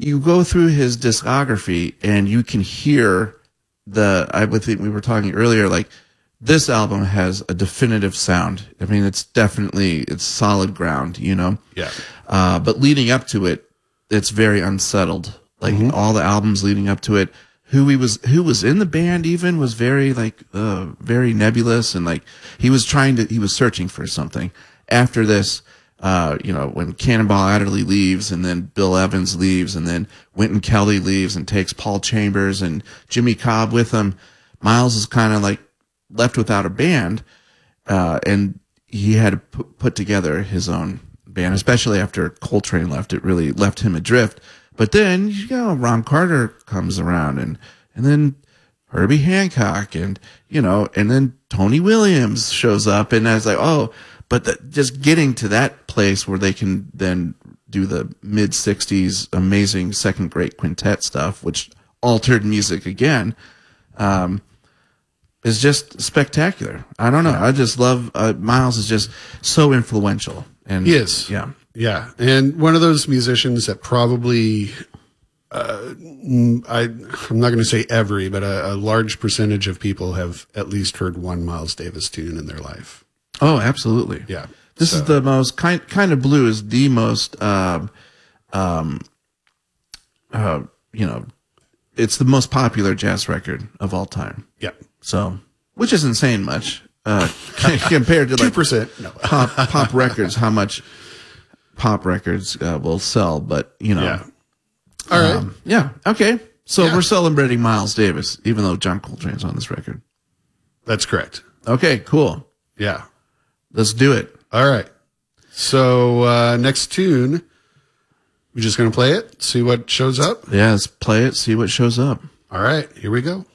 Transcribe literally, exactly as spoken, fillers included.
you go through his discography and you can hear the, I would think we were talking earlier, like this album has a definitive sound. I mean, it's definitely, it's solid ground, you know? Yeah. Uh, but leading up to it, it's very unsettled. Like mm-hmm. all the albums leading up to it, who he was, who was in the band even was very like, uh, very nebulous, and like he was trying to, he was searching for something. After this, uh, you know, when Cannonball Adderley leaves, and then Bill Evans leaves, and then Wynton Kelly leaves and takes Paul Chambers and Jimmy Cobb with him, Miles is kind of like left without a band, uh, and he had to p- put together his own band, especially after Coltrane left. It really left him adrift. But then, you know, Ron Carter comes around, and, and then Herbie Hancock, and, you know, and then Tony Williams shows up, and I was like, oh, but the, just getting to that place where they can then do the mid sixties amazing second great quintet stuff, which altered music again, um, is just spectacular. I don't know. I just love, uh, Miles is just so influential. And he is. Yeah. Yeah, and one of those musicians that probably, uh, I, I'm not going to say every, but a, a large percentage of people have at least heard one Miles Davis tune in their life. Oh, absolutely. Yeah. This so. is the most, kind, kind of Blue is the most, um, um, uh, you know, it's the most popular jazz record of all time. Yeah. So, which isn't saying much, uh, compared to like two percent no. pop, pop records, how much pop records uh, will sell, but you know, yeah. All right, um, yeah, okay. So yeah. we're celebrating Miles Davis, even though John Coltrane's on this record. That's correct. Okay, cool. Yeah, let's do it. All right. So uh, next tune, we're just gonna play it, see what shows up. Yeah, let's play it, see what shows up. All right, here we go.